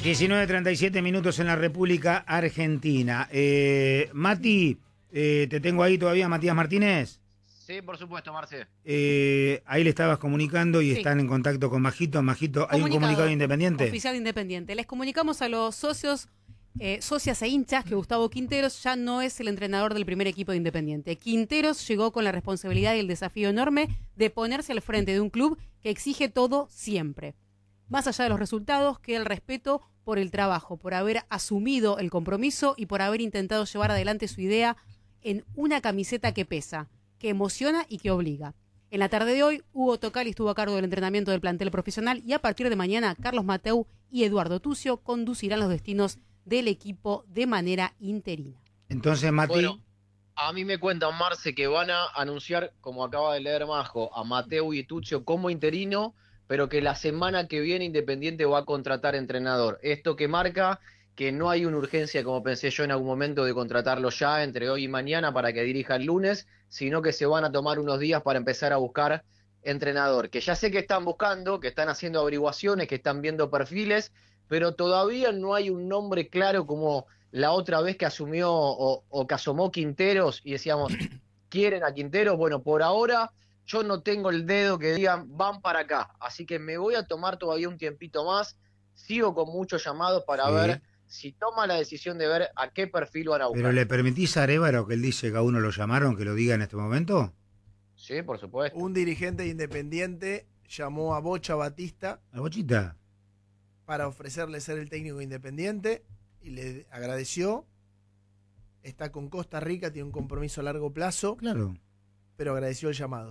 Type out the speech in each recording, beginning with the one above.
19:37 minutos en la República Argentina. Mati, ¿te tengo ahí todavía, Matías Martínez? Sí, por supuesto, Marce. Ahí le estabas comunicando y Sí. están en contacto con Majito. Majito, ¿hay un comunicado independiente? Oficial independiente. Les comunicamos a los socios, socias e hinchas que Gustavo Quinteros ya no es el entrenador del primer equipo de Independiente. Quinteros llegó con la responsabilidad y el desafío enorme de ponerse al frente de un club que exige todo siempre. Más allá de los resultados, queda el respeto por el trabajo, por haber asumido el compromiso y por haber intentado llevar adelante su idea en una camiseta que pesa, que emociona y que obliga. En la tarde de hoy, Hugo Tocali estuvo a cargo del entrenamiento del plantel profesional y a partir de mañana, Carlos Mateu y Eduardo Tucio conducirán los destinos del equipo de manera interina. Entonces, Mati... Bueno, a mí me cuentan, Marce, que van a anunciar, como acaba de leer Majo, a Mateu y Tucio como interino, pero que la semana que viene Independiente va a contratar entrenador. Esto que marca que no hay una urgencia, como pensé yo en algún momento, de contratarlo ya entre hoy y mañana para que dirija el lunes, sino que se van a tomar unos días para empezar a buscar entrenador. Que ya sé que están buscando, que están haciendo averiguaciones, que están viendo perfiles, pero todavía no hay un nombre claro como la otra vez que asumió o que asomó Quinteros y decíamos, ¿quieren a Quinteros? Bueno, por ahora yo no tengo el dedo que digan, van para acá. Así que me voy a tomar todavía un tiempito más. Sigo con muchos llamados para ver si toma la decisión de ver a qué perfil van a buscar. ¿Pero le permitís a Arévaro que él dice que a uno lo llamaron, que lo diga en este momento? Sí, por supuesto. Un dirigente de Independiente llamó a Bocha Batista ¿A Bochita? para ofrecerle ser el técnico de Independiente y le agradeció. Está con Costa Rica, tiene un compromiso a largo plazo, Claro. pero agradeció el llamado.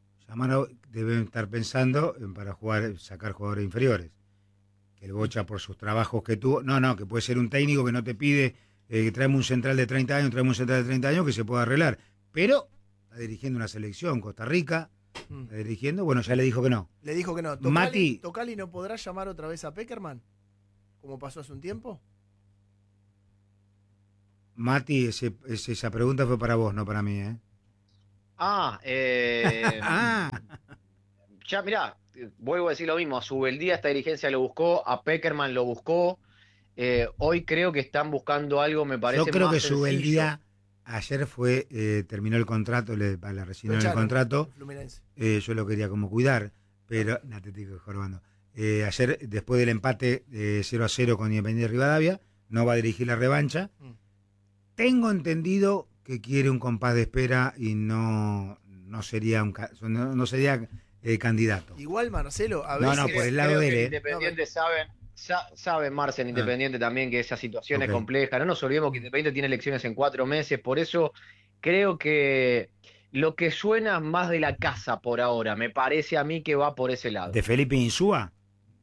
Deben estar pensando para sacar jugadores inferiores. Que el Bocha por sus trabajos que tuvo... No, que puede ser un técnico que no te pide que traeme un central de 30 años, que se pueda arreglar. Pero está dirigiendo una selección, Costa Rica, está dirigiendo, bueno, ya le dijo que no. Le dijo que no. Mati. ¿Tocali no podrá llamar otra vez a Peckerman? Como pasó hace un tiempo. Mati, esa pregunta fue para vos, no para mí, ¿eh? Ya, mirá, vuelvo a decir lo mismo, a Subeldía esta dirigencia lo buscó, a Peckerman lo buscó, hoy creo que están buscando algo, me parece. Yo creo más que sencillo. Subeldía ayer terminó el contrato, le rescindieron el contrato, yo lo quería como cuidar, pero, no te estoy jorobando. Ayer, después del empate 0-0 con Independiente Rivadavia, no va a dirigir la revancha. Tengo entendido que quiere un compás de espera y no sería candidato. Igual, Marcelo, a veces... No, por el lado Creo de que él. Independiente saben Marce en Independiente también que esa situación es compleja. No nos olvidemos que Independiente tiene elecciones en 4 meses, por eso creo que lo que suena más de la casa por ahora, me parece a mí que va por ese lado. ¿De Felipe Insúa?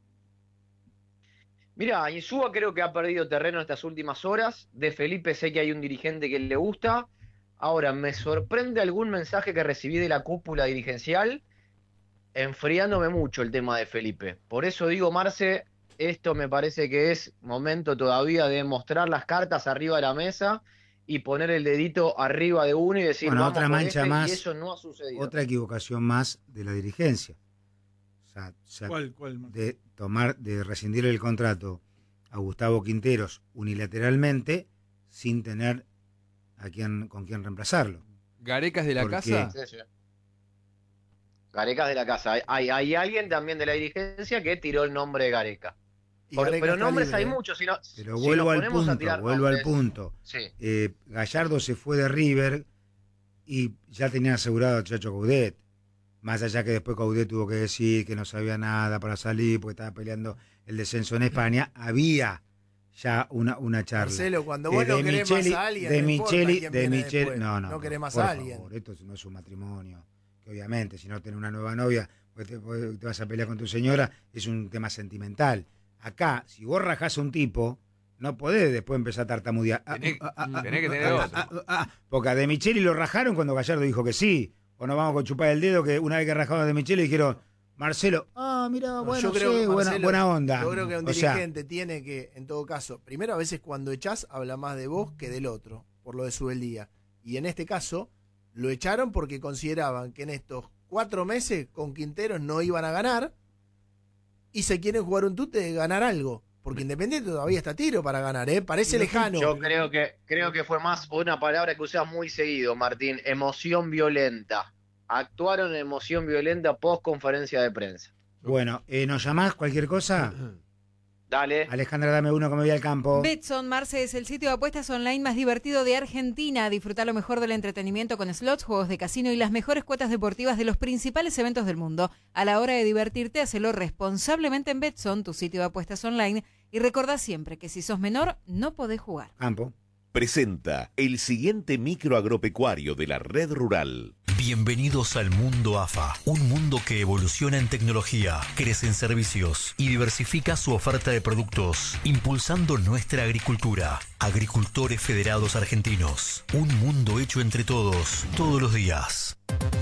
Mira, Insúa creo que ha perdido terreno estas últimas horas. De Felipe sé que hay un dirigente que le gusta. Ahora, me sorprende algún mensaje que recibí de la cúpula dirigencial, enfriándome mucho el tema de Felipe. Por eso digo, Marce, esto me parece que es momento todavía de mostrar las cartas arriba de la mesa y poner el dedito arriba de uno y decir, bueno, vamos otra con mancha más, y eso no ha sucedido. Otra equivocación más de la dirigencia. ¿Cuál? De rescindir el contrato a Gustavo Quinteros unilateralmente sin tener con quién reemplazarlo. ¿Garecas de la casa? Sí. Garecas de la casa. Hay alguien también de la dirigencia que tiró el nombre de Gareca. Pero nombres libre, hay muchos. Pero vuelvo al punto. Sí. Gallardo se fue de River y ya tenía asegurado a Chacho Coudet. Más allá que después Coudet tuvo que decir que no sabía nada para salir porque estaba peleando el descenso en España, había ya una charla. Marcelo, cuando vos no querés más a alguien, no querés más a alguien. Favor, esto no es un matrimonio. Que obviamente, si no tenés una nueva novia, pues te vas a pelear con tu señora, es un tema sentimental. Acá, si vos rajás a un tipo, no podés después empezar a tartamudear. Tenés que tener otro. Porque a De Micheli lo rajaron cuando Gallardo dijo que sí. O nos vamos con chupar el dedo, que una vez que rajaron a De Micheli dijeron, Marcelo, mira, bueno, yo creo que Marcelo, buena onda. Yo creo que un dirigente tiene que, en todo caso, primero a veces cuando echás habla más de vos que del otro, por lo de Subeldía. Y en este caso, lo echaron porque consideraban que en estos 4 meses con Quinteros no iban a ganar y se quieren jugar un tute de ganar algo. porque Independiente todavía está a tiro para ganar, parece lejano. Yo creo que fue más una palabra que usas muy seguido, Martín, emoción violenta. Actuaron en emoción violenta post conferencia de prensa. Bueno, ¿nos llamás cualquier cosa? Dale. Alejandra, dame uno que me voy al campo. Betson, Marce, es el sitio de apuestas online más divertido de Argentina. Disfrutar lo mejor del entretenimiento con slots, juegos de casino y las mejores cuotas deportivas de los principales eventos del mundo. A la hora de divertirte, hacelo responsablemente en Betson, tu sitio de apuestas online. Y recordá siempre que si sos menor, no podés jugar. Campo. Presenta el siguiente micro agropecuario de la Red Rural. Bienvenidos al mundo AFA, un mundo que evoluciona en tecnología, crece en servicios y diversifica su oferta de productos, impulsando nuestra agricultura. Agricultores Federados Argentinos, un mundo hecho entre todos, todos los días.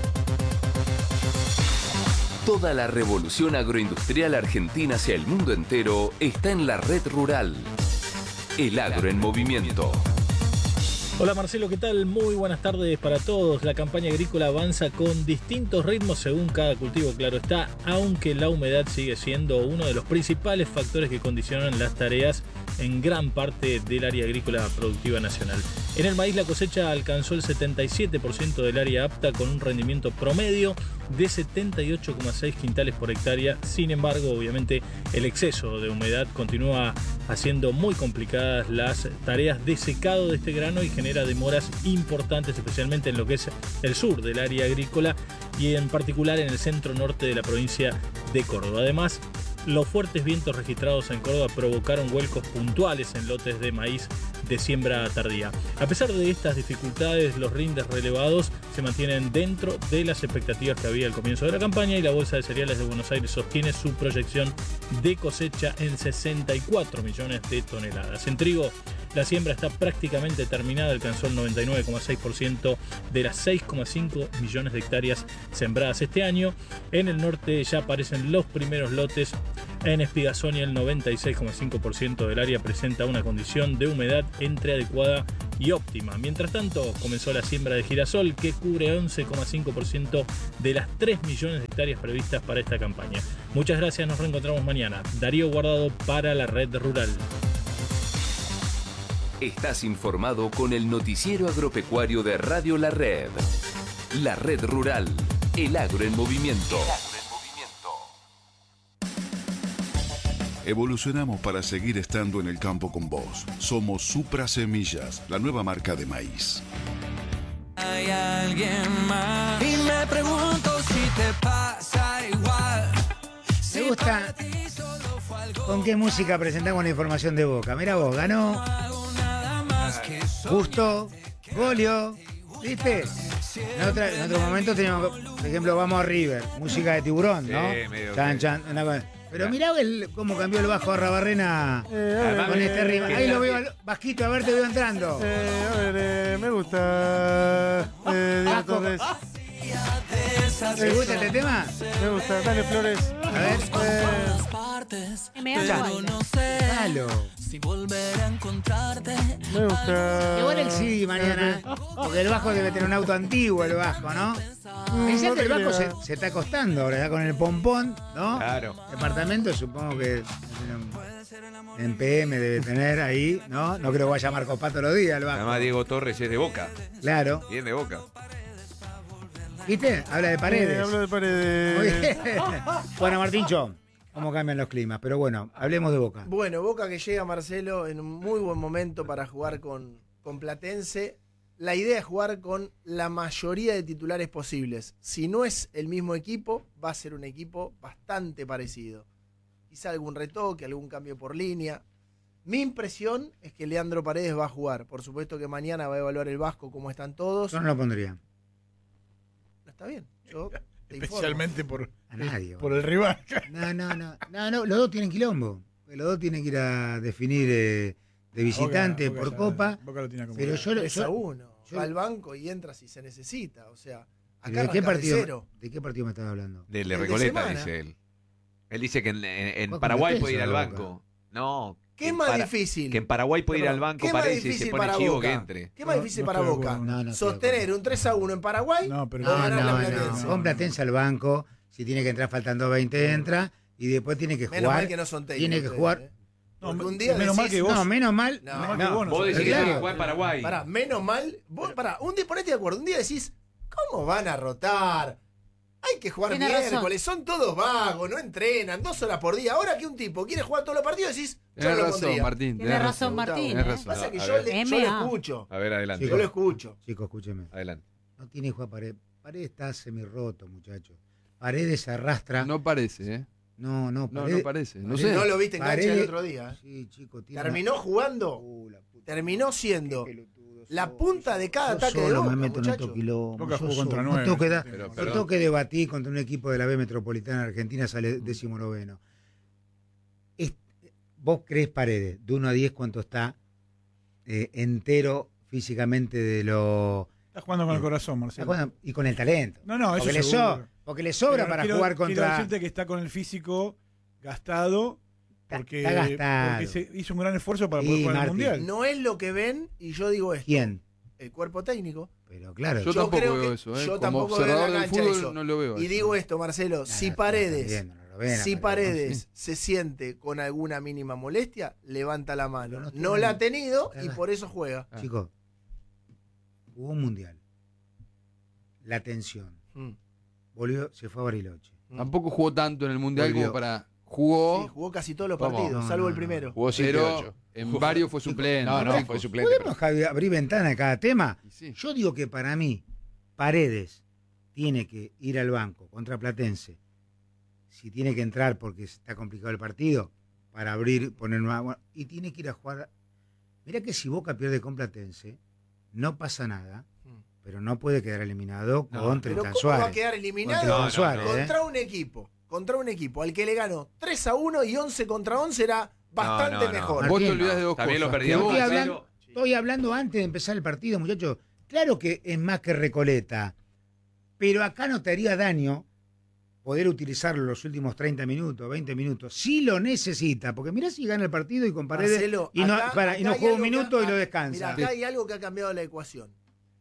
Toda la revolución agroindustrial argentina hacia el mundo entero está en la Red Rural. El agro en movimiento. Hola Marcelo, ¿qué tal? Muy buenas tardes para todos. La campaña agrícola avanza con distintos ritmos según cada cultivo, claro está, aunque la humedad sigue siendo uno de los principales factores que condicionan las tareas en gran parte del área agrícola productiva nacional. En el maíz la cosecha alcanzó el 77% del área apta con un rendimiento promedio de 78,6 quintales por hectárea. Sin embargo, obviamente, el exceso de humedad continúa haciendo muy complicadas las tareas de secado de este grano y genera demoras importantes, especialmente en lo que es el sur del área agrícola y en particular en el centro norte de la provincia de Córdoba. Además, los fuertes vientos registrados en Córdoba provocaron vuelcos puntuales en lotes de maíz de siembra tardía. A pesar de estas dificultades, los rindes relevados se mantienen dentro de las expectativas que había al comienzo de la campaña y la Bolsa de Cereales de Buenos Aires sostiene su proyección de cosecha en 64 millones de toneladas. En trigo, la siembra está prácticamente terminada, alcanzó el 99,6% de las 6,5 millones de hectáreas sembradas este año. En el norte ya aparecen los primeros lotes. En Espigazonia el 96,5% del área presenta una condición de humedad entre adecuada y óptima. Mientras tanto, comenzó la siembra de girasol que cubre 11,5% de las 3 millones de hectáreas previstas para esta campaña. Muchas gracias, nos reencontramos mañana. Darío Guardado para la Red Rural. Estás informado con el noticiero agropecuario de Radio La Red. La Red Rural, el agro en movimiento. Evolucionamos para seguir estando en el campo con vos. Somos Supra Semillas, la nueva marca de maíz. Hay alguien más y me pregunto si te pasa igual. ¿Te gusta con qué música presentamos la información de Boca? Mira vos, ganó, gustó, goleó, ¿viste? En otro momento teníamos, por ejemplo, Vamos a River, música de Tiburón, ¿no? Chan, chan, una cosa. Pero mirá cómo cambió el bajo a Rabarrena con este ritmo. Ahí lo veo, Vasquito, a ver, te veo entrando. Me gusta. Torres. ¿Te gusta este tema? Me gusta, dale Flores. A ver. Dalo. Si volver a encontrarte. Me gusta. Igual el sí mañana. Porque el bajo debe tener un auto antiguo, el bajo, ¿no? Pensé que el bajo se está costando ahora, ya con el pompón, ¿no? Claro. Departamento, supongo que en PM debe tener ahí, ¿no? No creo que vaya a Marcos Pato los días el bajo. Además Diego Torres es de Boca. Claro. Bien de Boca. ¿Viste? Habla de Paredes. Hablo de Paredes. Muy bien. Bueno, Martincho, cómo cambian los climas. Pero bueno, hablemos de Boca. Bueno, Boca que llega, Marcelo, en un muy buen momento para jugar con Platense. La idea es jugar con la mayoría de titulares posibles. Si no es el mismo equipo, va a ser un equipo bastante parecido. Quizá algún retoque, algún cambio por línea. Mi impresión es que Leandro Paredes va a jugar. Por supuesto que mañana va a evaluar el Vasco cómo están todos. Yo no lo pondría. Está bien. Yo te especialmente por el rival. No, los dos tienen quilombo. Los dos tienen que ir a definir de visitante Boca por Copa. Pero yo va al banco y entra si se necesita. O sea, acá ¿de qué partido me estás hablando? Del de Recoleta, dice él. Él dice que en Paraguay puede ir al banco. No. ¿Qué es más difícil? Que en Paraguay puede ir al banco, parece, y se pone chivo Boca? Que entre. ¿Qué es más difícil para Boca? ¿Sostener un 3-1 en Paraguay? No. Con Platense al banco, si tiene que entrar faltando 20 entra, y después tiene que jugar. Menos mal que no son técnicos. Tiene que jugar. Porque un día menos mal que vos. No, menos mal. Vos decís que tiene que jugar en Paraguay. Menos mal. Un día, ponete de acuerdo. Un día decís, ¿cómo van a rotar? Hay que jugar miércoles, son todos vagos, no entrenan, 2 horas por día. Ahora que un tipo quiere jugar todos los partidos, decís, yo lo pondría. Martín. Tienes razón, Martín. Pasa que yo lo escucho. A ver, adelante. Yo lo escucho. Chicos, escúcheme. Adelante. No tiene que jugar Paredes. Paredes está semirroto, muchachos. Paredes se arrastra. No parece, ¿eh? No, No parece. No sé. No lo viste en cancha el otro día. Sí, chico. Terminó jugando. Terminó siendo la punta de cada ataque de Boca, me meto en estos kilómetros. No tengo que debatir contra un equipo de la B Metropolitana Argentina, sale 19º. ¿Vos crees, Paredes, de 1 a 10 cuánto está entero físicamente de lo... Está jugando con el corazón, Marcelo. Y con el talento. No, eso porque le sobra para jugar contra... Quiero decirte que está con el físico gastado porque se hizo un gran esfuerzo para poder jugar el Mundial. No es lo que ven, y yo digo esto. ¿Quién? El cuerpo técnico. Pero claro, yo tampoco veo eso. Yo Como tampoco observador veo del fútbol no lo veo. Y digo esto, Marcelo, si Paredes se siente con alguna mínima molestia, levanta la mano. No la ha tenido y por eso juega. Chicos, jugó un Mundial. La tensión. Volvió, se fue a Bariloche. Tampoco jugó tanto en el Mundial como para... Jugó casi todos los partidos, salvo el primero. Jugó 7-8. En varios fue suplente. Fue suplente. ¿Podemos abrir ventana a cada tema? Sí. Yo digo que para mí, Paredes tiene que ir al banco contra Platense. Si tiene que entrar porque está complicado el partido, para abrir, poner nueva. Y tiene que ir a jugar. Mirá que si Boca pierde con Platense, no pasa nada. Pero no puede quedar eliminado contra el Tan Suárez. ¿Cómo va a quedar eliminado? Contra un equipo al que le ganó 3-1 y 11 contra 11 era bastante mejor. Vos te olvidás de dos También cosas. Lo perdíamos. Estoy hablando antes de empezar el partido, muchachos. Claro que es más que Recoleta, pero acá no te haría daño poder utilizarlo los últimos 30 minutos, 20 minutos, si lo necesita, porque mirá si gana el partido y con Paredes Marcelo, y no juega un minuto y lo descansa. Mirá, acá hay algo que ha cambiado la ecuación.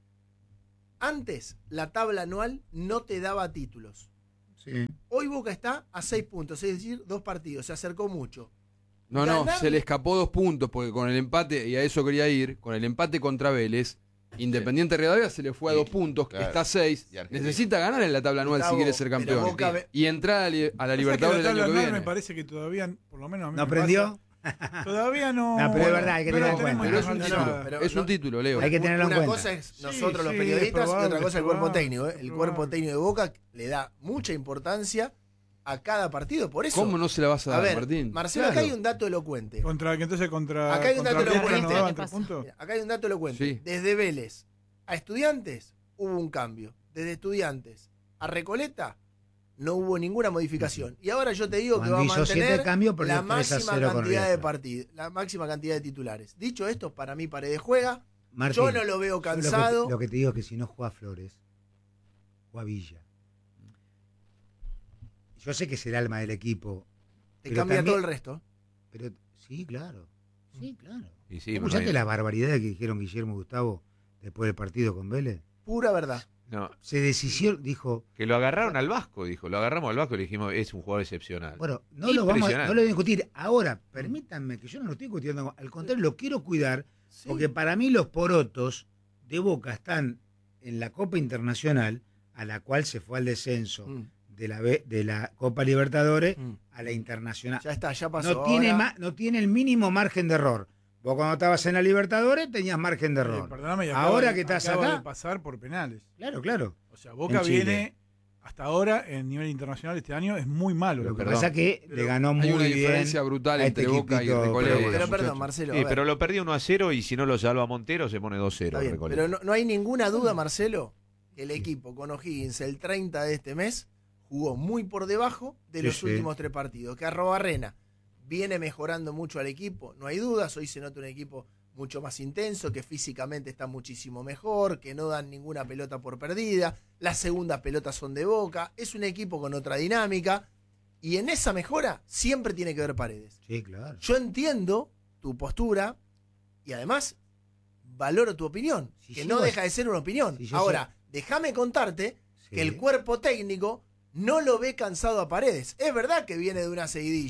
Antes, la tabla anual no te daba títulos. Sí. Hoy Boca está a 6 puntos, es decir, 2 partidos, se acercó mucho. No, se le escapó 2 puntos, porque con el empate, y a eso quería ir, con el empate contra Vélez, Independiente Rivadavia se le fue a 2 puntos, claro, está a 6, necesita ganar en la tabla anual si quiere ser campeón. Y entrar a la Libertadores el año que viene. Me parece que todavía, por lo menos a mí ¿no aprendió? Todavía no. No, pero es verdad, hay que tenerlo en cuenta. Pero es un título, Leo. Hay que tenerlo en cuenta. Una cosa es nosotros los periodistas y otra cosa es el cuerpo técnico. El cuerpo técnico de Boca le da mucha importancia a cada partido. Por eso. ¿Cómo no se la vas a dar, Martín? Marcelo, acá hay un dato elocuente. Acá hay un dato elocuente. Acá hay un dato elocuente. Sí. Desde Vélez a Estudiantes hubo un cambio. Desde Estudiantes a Recoleta no hubo ninguna modificación. Y ahora yo te digo que va a mantener la máxima cantidad de partidos, la máxima cantidad de titulares. Dicho esto, para mí Paredes juega. Martín, yo no lo veo cansado. Lo que te digo es que si no juega Flores, juega Villa. Yo sé que es el alma del equipo. Te cambia todo el resto. Pero sí, claro. Sí, claro. Y sí, ¿escuchaste la barbaridad que dijeron Guillermo y Gustavo después del partido con Vélez? Pura verdad. No. Se decidió, dijo... Que lo agarraron al Vasco, dijo. Lo agarramos al Vasco y le dijimos, es un jugador excepcional. Bueno, no lo voy a discutir. Ahora, permítanme que yo no lo estoy discutiendo. Al contrario, lo quiero cuidar, porque para mí los porotos de Boca están en la Copa Internacional, a la cual se fue al descenso de la Copa Libertadores a la Internacional. Ya está, ya pasó. No tiene el mínimo margen de error. Vos cuando estabas en la Libertadores tenías margen de error. Perdóname, ahora que estás acá... de pasar por penales. Claro. O sea, Boca viene, hasta ahora, en nivel internacional este año, es muy malo. Lo que pasa es que le ganó muy bien. Hay una diferencia brutal entre Boca y Recoleta. Pero perdón, Marcelo. Sí, pero lo perdió 1-0 y si no lo salva Montero se pone 2-0. Pero no hay ninguna duda, Marcelo, que el equipo con O'Higgins el 30 de este mes jugó muy por debajo de los últimos 3 partidos. Que Arrobarrena viene mejorando mucho al equipo, no hay dudas. Hoy se nota un equipo mucho más intenso, que físicamente está muchísimo mejor, que no dan ninguna pelota por perdida, las segundas pelotas son de Boca, es un equipo con otra dinámica, y en esa mejora siempre tiene que ver Paredes. Sí, claro. Yo entiendo tu postura y además valoro tu opinión, que no deja de ser una opinión. Ahora, déjame contarte que el cuerpo técnico no lo ve cansado a Paredes. Es verdad que viene de una seguidilla.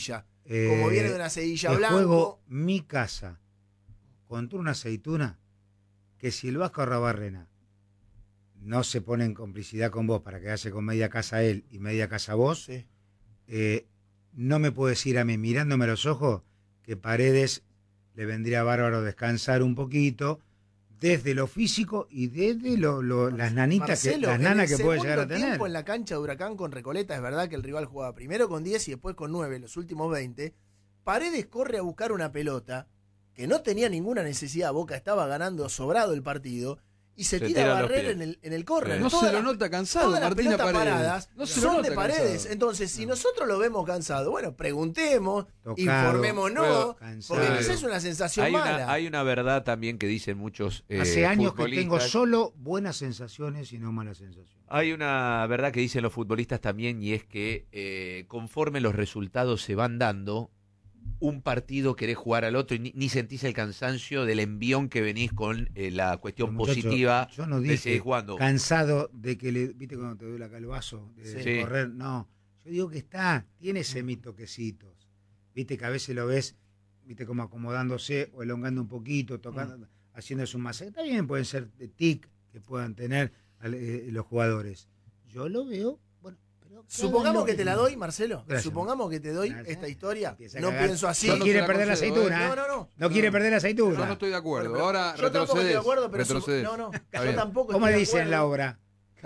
como viene de una Sevilla Blanco. Juego mi casa contra una aceituna que si el Vasco Arrobarrena no se pone en complicidad con vos para quedarse con media casa él y media casa vos, no me puedo decir a mí, mirándome a los ojos, que Paredes le vendría bárbaro descansar un poquito desde lo físico y desde las nanitas Marcelo, las nanas que puede llegar a en el tener. segundo tiempo en la cancha de Huracán con Recoleta, es verdad que el rival jugaba primero con 10 y después con 9 en los últimos 20. Paredes corre a buscar una pelota que no tenía ninguna necesidad. Boca estaba ganando sobrado el partido y se tira a barrer en el córner. No se lo nota cansado, Martín Paredes. Paradas no se son lo de nota Paredes. cansado. Entonces, si nosotros lo vemos cansado, bueno, preguntemos, informémonos, porque quizás es una sensación mala. Hay una verdad también que dicen muchos Hace años que tengo futbolistas. solo buenas sensaciones y no malas sensaciones. Hay una verdad que dicen los futbolistas también, y es que conforme los resultados se van dando, un partido querés jugar al otro y ni sentís el cansancio del envión que venís con la cuestión positiva. Yo no de dije seguir jugando. cansado de que viste cuando te duele acá el vaso de correr, no. Yo digo que tiene semitoquecitos. Viste que a veces lo ves, viste como acomodándose o elongando un poquito, tocando, haciéndose un masaje. También pueden ser de tic que puedan tener los jugadores. Yo lo veo. Supongamos que te la doy, Marcelo. Gracias. Supongamos que te doy esta historia. No cagar. pienso así. No quiere perder la aceituna. No quiere perder la aceituna. Yo no estoy de acuerdo. Ahora yo tampoco estoy de acuerdo, pero retrocedes. yo tampoco ¿Cómo estoy de dice en la obra?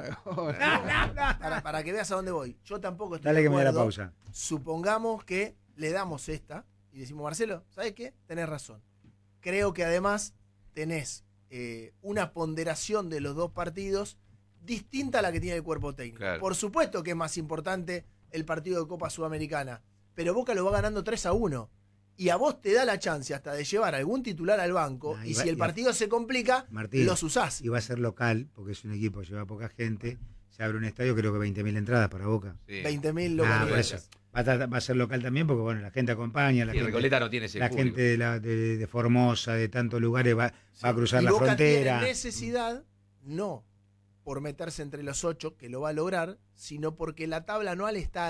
Para que veas a dónde voy. Yo tampoco estoy Dale de que me acuerdo. da la pausa. Supongamos que le damos esta y decimos, Marcelo, ¿sabes qué? Tenés razón. Creo que además tenés una ponderación de los dos partidos distinta a la que tiene el cuerpo técnico. Claro. Por supuesto que es más importante el partido de Copa Sudamericana, pero Boca lo va ganando 3-1 y a vos te da la chance hasta de llevar algún titular al banco y si el partido se complica, Martín, los usás. Y va a ser local, porque es un equipo que lleva poca gente, se abre un estadio, creo que 20.000 entradas para Boca. Sí. 20.000 localidades. Va a ser local también porque bueno, la gente acompaña, la gente, Recoleta no tiene ese la público. gente de Formosa, de tantos lugares va a cruzar y la Boca frontera. tiene necesidad, no por meterse entre los 8, que lo va a lograr, sino porque la tabla anual está